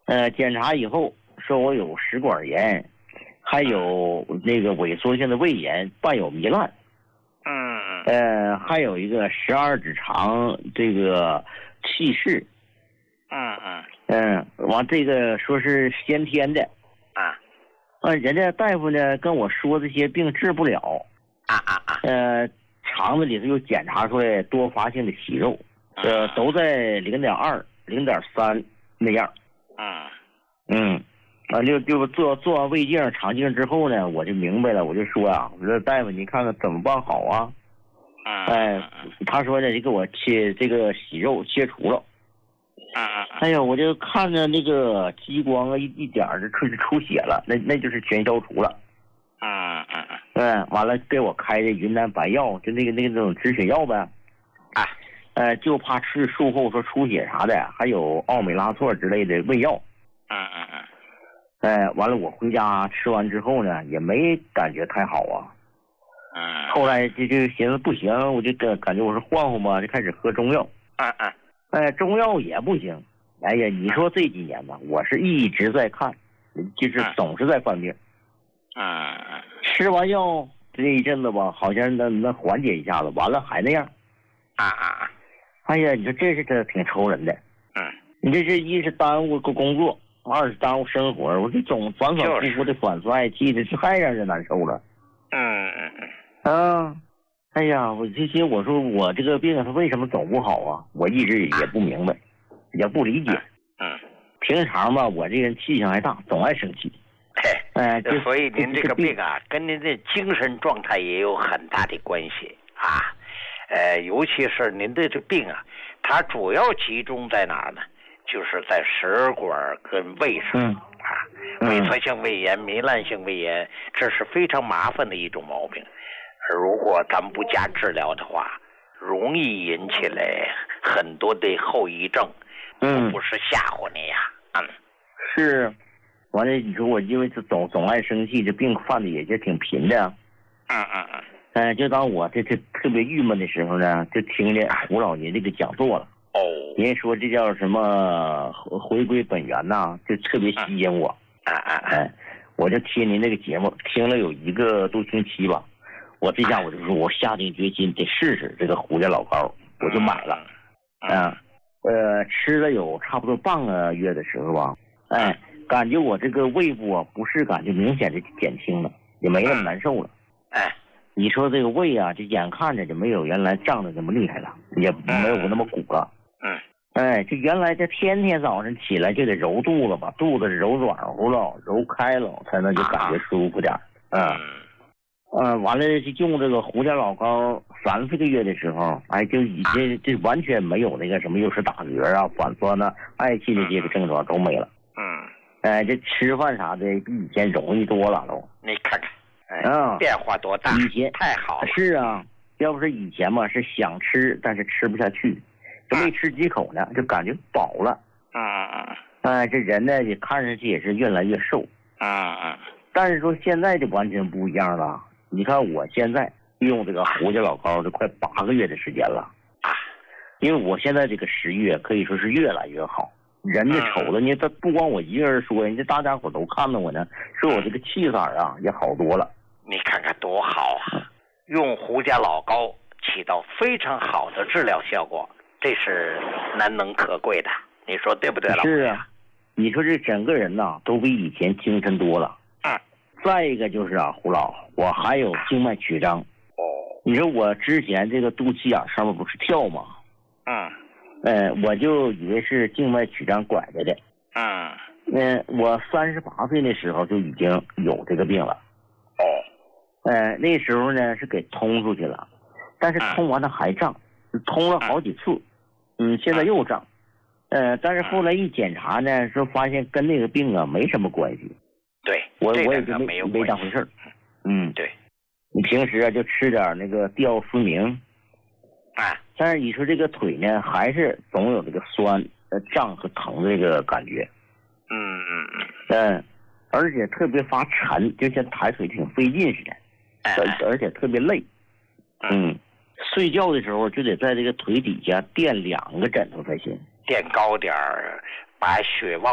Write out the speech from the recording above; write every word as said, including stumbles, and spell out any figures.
呃，检查以后说我有食管炎，还有那个萎缩性的胃炎，伴有糜烂。 嗯。 呃，还有一个十二指肠这个气室。 嗯嗯。 嗯，完这个说是先天的。 啊。 啊，人家大夫呢跟我说这些病治不了。 啊啊啊。 呃，肠子里头又检查出来多发性的息肉，呃，都在零点二、零点三那样。 嗯。 嗯。啊，就就做做完胃镜、肠镜之后呢，我就明白了，我就说啊，我说大夫，你看看怎么办好啊？ 嗯。 哎，他说呢，就给我切这个息肉切除了。 嗯嗯。 哎呀，我就看着那个激光啊，一一点就出出血了，那那就是全消除了。 嗯嗯嗯。 嗯，完了给我开的云南白药，就那个那个那种止血药呗。 啊。 呃，就怕吃术后说出血啥的，还有奥美拉唑之类的胃药。 嗯嗯嗯。 哎，完了我回家吃完之后呢，也没感觉太好啊。 嗯。 后来就就寻思不行，我就感感觉我说换换吧，就开始喝中药。 嗯嗯。 哎，中药也不行。哎呀，你说这几年吧，我是一直在看，就是总是在犯病。 嗯嗯。 吃完药这一阵子吧，好像能能缓解一下子，完了还那样。 啊啊啊！ 哎呀，你说这是这挺愁人的。 嗯。 你这是一是耽误个工作，二是耽误生活，我这总反反复复的反酸爱气的，这太让人难受了。 嗯嗯嗯。啊，哎呀，我这些我说我这个病它为什么总不好啊？我一直也不明白，也不理解。 嗯。 平常吧，我这人气性还大，总爱生气。 嘿， 哎， 呃，所以您这个病啊，跟您的精神状态也有很大的关系啊。呃，尤其是您的这病啊，它主要集中在哪儿呢？就是在食管跟胃上。 嗯。 啊，萎缩性胃炎、糜烂性胃炎，这是非常麻烦的一种毛病。如果咱们不加治疗的话，容易引起来很多的后遗症。 嗯。 不是吓唬你呀。嗯。 是。完了，你说我因为总总爱生气，这病犯的也就挺频的。 嗯嗯嗯。 哎，就当我这这特别郁闷的时候呢，就听见胡老爷这个讲座了。 哦。 人家说这叫什么回归本源呐，就特别吸引我。 啊啊啊！ 哎，我就听您这个节目，听了有一个多星期吧。我这下我就说，我下定决心得试试这个胡家老膏，我就买了。嗯。呃，吃了有差不多半个月的时候吧，哎，感觉我这个胃部啊不适感就明显的减轻了，也没那么难受了。 哎， 你说这个胃啊，这眼看着就没有原来胀的那么厉害了，也没有那么鼓了。 嗯。 哎，这原来这天天早上起来就得揉肚子吧，肚子揉软乎了，揉开了才能就感觉舒服点。嗯。嗯，完了就用这个胡家老膏，三四个月的时候，哎，就已经这完全没有那个什么，又是打嗝啊、反酸呐、嗳气的这个症状都没了。 嗯。 哎，这吃饭啥的比以前容易多了都。 你看看，哎， 嗯， 变化多大！ 以前太好了。 是啊，要不是以前嘛，是想吃，但是吃不下去，就没吃几口呢，就感觉饱了。 嗯嗯嗯。 哎，这人呢也看上去也是越来越瘦。 嗯嗯。 但是说现在就完全不一样了。你看我现在用这个胡家老膏，这快八个月的时间了啊！因为我现在这个食欲可以说是越来越好，人家瞅着你，他不光我一个人说，人家大家伙都看到我呢，说我这个气色啊也好多了。 你看看多好啊！用胡家老膏起到非常好的治疗效果，这是难能可贵的，你说对不对，老师？是啊，你说这整个人呐都比以前精神多了。 嗯。 再一个就是啊，胡老，我还有静脉曲张。 哦。 你说我之前这个肚脐眼上面不是跳吗？ 嗯。 呃，我就以为是静脉曲张拐着的。 嗯。 呃，我三十八岁的时候就已经有这个病了。 哦。 呃，那时候呢是给通出去了，但是通完了还胀，通了好几次。嗯，现在又胀。呃，但是后来一检查呢，说发现跟那个病啊没什么关系。 对， 我我也就没没当回事儿。嗯， 对。 你平时啊就吃点那个吊思明。 啊。 但是你说这个腿呢，还是总有这个酸、呃胀和疼的这个感觉。 嗯嗯嗯。 嗯，而且特别发沉，就像抬腿挺费劲似的。 哎。 而而且特别累。嗯。睡觉的时候就得在这个腿底下垫两个枕头才行。 垫高点儿，把血往